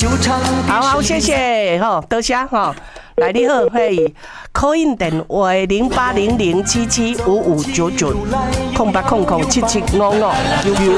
好好，谢谢哈，多谢哈。来，你好，嘿，call in 电话0800775599，0800775599。